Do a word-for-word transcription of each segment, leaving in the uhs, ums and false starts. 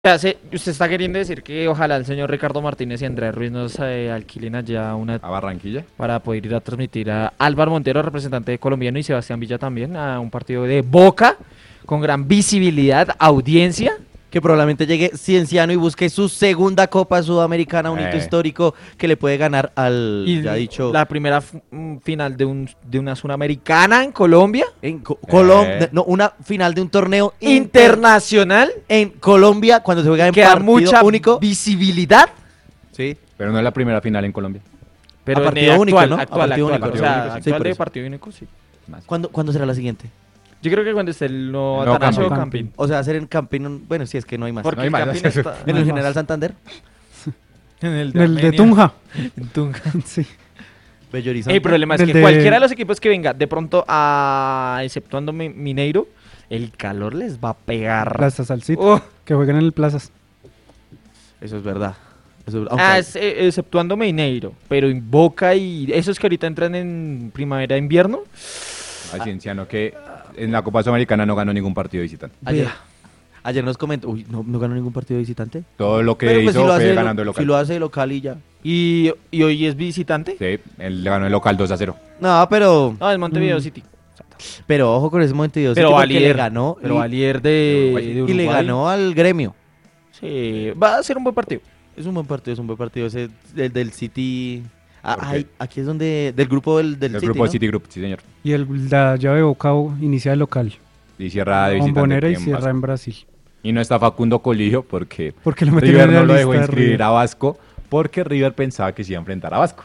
sea, se- usted está queriendo decir que ojalá el señor Ricardo Martínez y Andrés Ruiz nos eh, alquilen allá una ¿A Barranquilla? para poder ir a transmitir a Álvaro Montero, representante colombiano, y Sebastián Villa también, a un partido de Boca con gran visibilidad, audiencia. Que probablemente llegue Cienciano y busque su segunda Copa Sudamericana, un hito Eh. histórico que le puede ganar al, Y ya dicho, la primera f- mm, final de, un, de una Sudamericana en Colombia, en Co- Colombia, Eh. no, una final de un torneo inter- internacional, en Colombia cuando se juega en que da partido mucha único. visibilidad. Sí. Pero no es la primera final en Colombia. Pero A en partido el único, actual, ¿no? A actual, partido actual, único, o sea, partido único, sí. Sí, actual por de eso. partido único, sí. Más. ¿Cuándo, ¿Cuándo será la siguiente? Yo creo que cuando esté el nuevo No, Atanasio Campín. Campín. O sea, hacer en Campín, bueno, si es que no hay más. Porque No hay el más. Campín está En No el hay General más. Santander, en el El de Armenia. Tunja. En Tunja. Sí. Bello Horizonte. El problema es Del que de- cualquiera de los equipos que venga, de pronto, a, exceptuando Mi- Mineiro, el calor les va a pegar. Plaza Salcito. Oh. Que juegan en el Plazas. Eso es verdad. Eso es- aunque- Ah, es, eh, exceptuando Mineiro, pero en Boca y esos que ahorita entran en primavera-invierno. Hay Cienciano que en la Copa Sudamericana no ganó ningún partido visitante. ayer, Vea. ayer nos comentó, uy, no, no ganó ningún partido de visitante. Todo lo que Pero pues hizo si lo fue hace de lo- ganando el local. Si lo hace de local y ya. Y, y hoy es visitante. Sí, él le ganó el local dos a cero. No, pero No, es Montevideo Mm. City. pero ojo con ese momento Dios, Pero porque Valier le ganó Pero y, Valier de, Uruguay. de y le Uruguay. ganó al Gremio. Sí, va a ser un buen partido. Es un buen partido, es un buen partido ese del, del City. Ah, ¿Por qué? ay, aquí es donde del grupo del, del El City, grupo ¿no? City Group, sí señor. Y el, la llave de Boca inicia de local. Y cierra de visitante. Bombonera y aquí en cierra Vasco. en Brasil. Y no está Facundo Colillo porque Porque lo metieron River en la no lo lista dejó de inscribir River. a Vasco porque River pensaba que se iba a enfrentar a Vasco.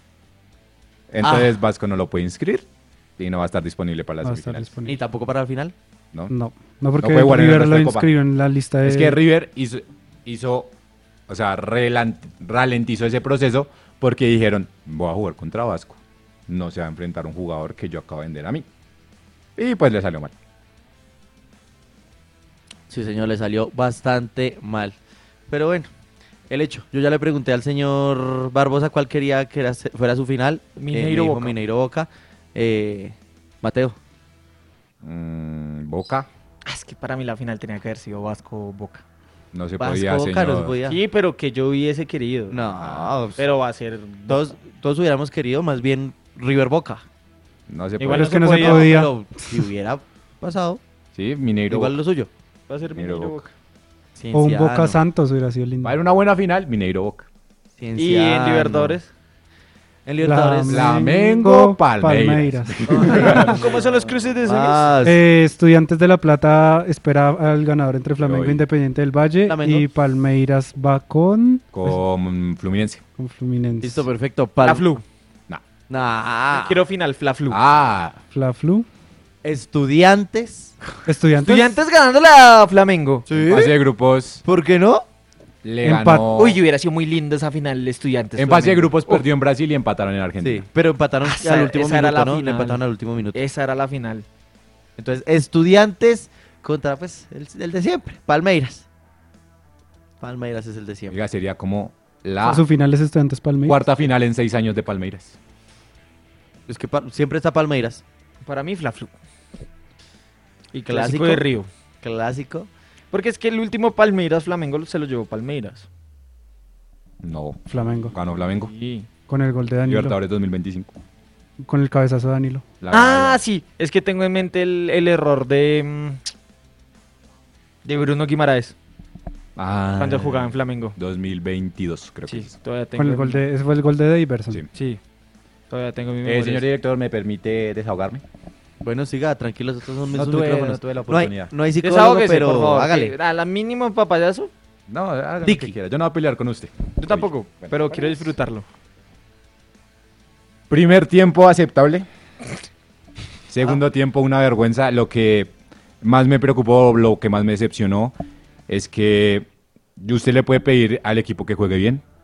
Entonces Ah. Vasco no lo puede inscribir y no va a estar disponible para las Va a estar semifinales. disponible. Ni tampoco para el final. ¿no? No, no porque puede jugar en el River resto lo de Copa. inscribió en la lista de... Es que River hizo, hizo o sea, relan- ralentizó ese proceso porque dijeron, voy a jugar contra Vasco. No se va a enfrentar a un jugador que yo acabo de vender a mí. Y pues le salió mal. Sí, señor, le salió bastante mal. Pero bueno, el hecho. Yo ya le pregunté al señor Barbosa cuál quería que era- fuera su final. Mineiro Eh, me dijo Boca. Mineiro Boca. Eh, Mateo. Mm, Boca, Ah, es que para mí la final tenía que haber sido Vasco-Boca. no se Vasco podía, Boca señor. no se podía. Sí, pero que yo hubiese querido. No, Pero va a ser. todos, todos hubiéramos querido más bien River Boca. No se Igual podía. es que no se podía. Pero si hubiera pasado, Sí, Mineiro. igual Boca. lo suyo. Va a ser Mineiro Mineiro Boca. Boca. O un Cienciano, Boca Santos hubiera sido lindo. Va a haber una buena final, Mineiro Boca. Y en Cienciano. Libertadores. En Libertadores. Flamengo, Palmeiras. ¿Cómo son los cruces de semis? Más. Eh, Estudiantes de La Plata espera al ganador entre Flamengo Hoy. e Independiente del Valle. Flamengo. Y Palmeiras va con, Con Fluminense. con Fluminense. Listo, perfecto. Pal- La Flu. No. Nah. Quiero final, Fla Flu. Ah, Fla Flu. Estudiantes. Estudiantes. Estudiantes ganando la Flamengo. en fase de grupos ¿Por qué no? le Empat- ganó. Uy, hubiera sido muy lindo esa final de Estudiantes. en fase de Flamengo. grupos Uf, perdió en Brasil y empataron en Argentina. Sí, pero empataron Ah, esa- al último esa era minuto, la ¿no? Le final. empataron al último minuto. Esa era la final. Entonces, Estudiantes contra, pues, el, el de siempre. Palmeiras. Palmeiras es el de siempre. Oiga, sería como la Su final es Estudiantes Palmeiras. cuarta final en seis años de Palmeiras. Es que pa- siempre está Palmeiras. Para mí, Fla Flu. Y Clásico. clásico de Río. Clásico. Porque es que el último Palmeiras Flamengo se lo llevó Palmeiras. No, Flamengo. ganó Flamengo. Sí. Con el gol de Danilo. Libertadores dos mil veinticinco. Con el cabezazo de Danilo. La Ah, ganó. sí. Es que tengo en mente el, el error de. mm, De Bruno Guimaraes. Ah, Cuando jugaba en Flamengo. dos mil veintidós, creo que Sí, es. todavía tengo. Con el gol de, ese fue el gol de Daverson. Sí. Sí. Todavía tengo mi Eh, memoria. señor director, ¿me permite desahogarme? Bueno, siga, tranquilos, estos son No sus tuve- micrófonos. no tuve la No hay, oportunidad. no hay psicólogo, Desahógese, pero por favor. hágale. que A la mínima papayazo. No, haga lo Tiki. que quiera. Yo no voy a pelear con usted. Yo tampoco. Bueno, pero bueno. quiero disfrutarlo. Primer tiempo aceptable. Segundo tiempo una vergüenza. Lo que más me preocupó, lo que más me decepcionó es que usted le puede pedir al equipo que juegue bien,